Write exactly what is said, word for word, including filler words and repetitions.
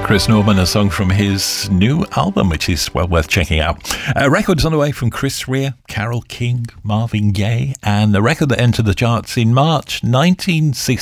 Chris Norman, a song from his new album, which is well worth checking out. Uh, records on the way from Chris Rea, Carole King, Marvin Gaye, and the record that entered the charts in March nineteen sixty.